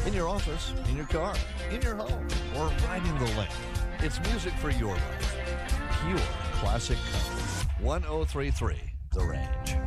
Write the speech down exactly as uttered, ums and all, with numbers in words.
in your office, in your car, in your home, or riding the lake. It's music for your life. Pure classic country. ten thirty-three The Range.